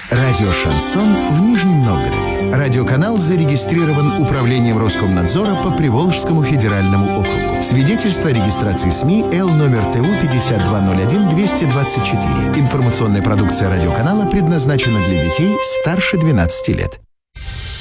Радио «Шансон» в Нижнем Новгороде. Радиоканал зарегистрирован Управлением Роскомнадзора по Приволжскому федеральному округу. Свидетельство о регистрации СМИ Л номер ТУ 5201-224. Информационная продукция радиоканала предназначена для детей старше 12 лет.